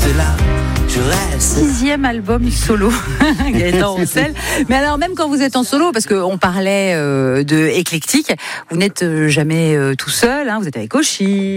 reste là, je reste. 6e album solo, Gaëtan Roussel. Mais alors, même quand vous êtes en solo, parce qu'on parlait de éclectique, vous n'êtes jamais tout seul, hein, vous êtes avec Oshi.